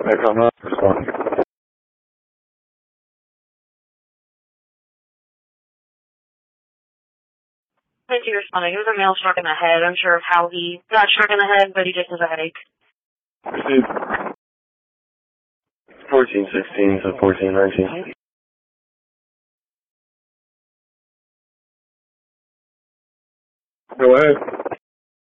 Echo 9, responding. Thank you, responding. It was a male struck in the head. Unsure of how he got struck in the head, but he just has a headache. Received. 1416 to 1419. Go ahead.